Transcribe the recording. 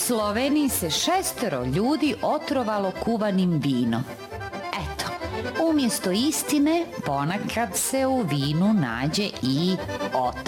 Sloveniji se 6 ljudi otrovalo kuvanim vinom. Eto, umjesto istine, ponekad se u vinu nađe i otrov.